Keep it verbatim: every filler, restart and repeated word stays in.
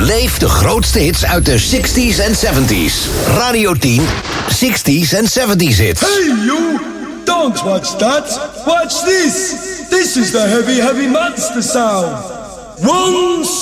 Beleef de grootste hits uit de zestig's en zeventig's. Radio tien, zestig's en zeventig's hits. Hey you! Don't watch that! Watch this! This is the heavy, heavy monster sound! One